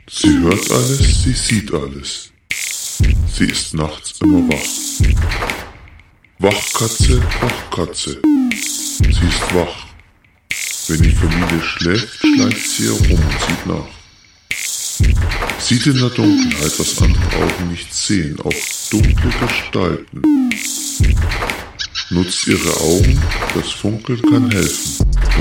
Sie hört alles, sie sieht alles. Sie ist nachts immer wach. Wachkatze, Wachkatze. Sie ist wach. Wenn die Familie schläft, schleicht sie herum und sieht nach. Sieht in der Dunkelheit, was andere Augen nicht sehen, auch dunkle Gestalten. Nutzt ihre Augen, das Funkeln kann helfen.